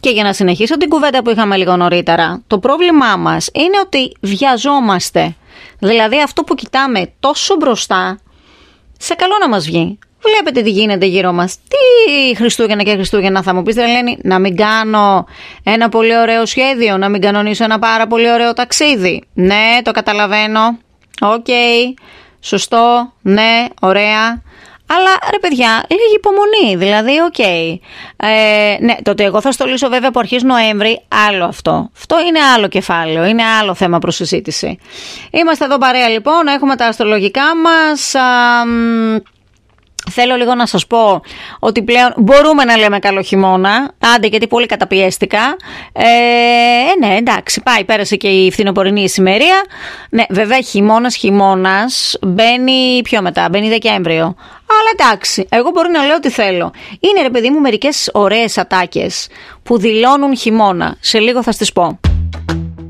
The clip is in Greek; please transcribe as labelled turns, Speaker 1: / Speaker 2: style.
Speaker 1: Και για να συνεχίσω την κουβέντα που είχαμε λίγο νωρίτερα, το πρόβλημά μας είναι ότι βιαζόμαστε. Δηλαδή αυτό που κοιτάμε τόσο μπροστά, σε καλό να μας βγει. Βλέπετε τι γίνεται γύρω μας. Τι Χριστούγεννα και Χριστούγεννα θα μου πεις, Ελένη, να μην κάνω ένα πολύ ωραίο σχέδιο, να μην κανονίσω ένα πάρα πολύ ωραίο ταξίδι. Ναι, το καταλαβαίνω. Οκ, σωστό, ναι, ωραία. Αλλά ρε παιδιά, λίγη υπομονή, δηλαδή ναι, το ότι εγώ θα στολίσω βέβαια από αρχές Νοέμβρη, άλλο αυτό. Αυτό είναι άλλο κεφάλαιο, είναι άλλο θέμα προς συζήτηση. Είμαστε εδώ παρέα λοιπόν, έχουμε τα αστρολογικά μας. Θέλω λίγο να σας πω ότι πλέον μπορούμε να λέμε καλό χειμώνα. Άντε, γιατί πολύ καταπιέστηκα. Ναι, εντάξει, πέρασε και η φθινοπορεινή ησημερία. Ναι, βέβαια χειμώνας μπαίνει πιο μετά, μπαίνει Δεκέμβριο. Αλλά εντάξει, εγώ μπορώ να λέω ό,τι θέλω. Είναι ρε παιδί μου μερικές ωραίες ατάκες που δηλώνουν χειμώνα. Σε λίγο θα στις πω.